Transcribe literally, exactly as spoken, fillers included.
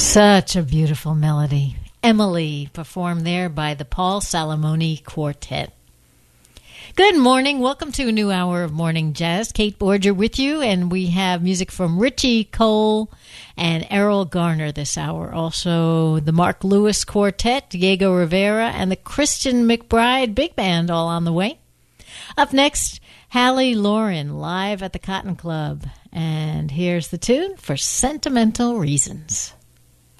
Such a beautiful melody. Emily, performed there by the Paul Salamoni Quartet. Good morning. Welcome to a new hour of Morning Jazz. Kate Borger with you, and we have music from Richie Cole and Errol Garner this hour. Also, the Mark Lewis Quartet, Diego Rivera, and the Christian McBride Big Band all on the way. Up next, Hallie Lauren, live at the Cotton Club. And here's the tune, For Sentimental Reasons.